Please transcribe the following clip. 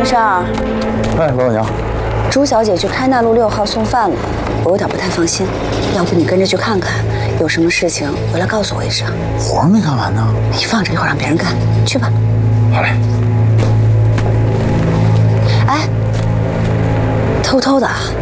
生。 哎，老板娘， 朱小姐去开纳路6号送饭了，我有点不太放心，要不你跟着去看看，有什么事情回来告诉我一声。 活没干完呢， 你放着，一会儿让别人干，去吧。 好嘞。 哎，偷偷的啊。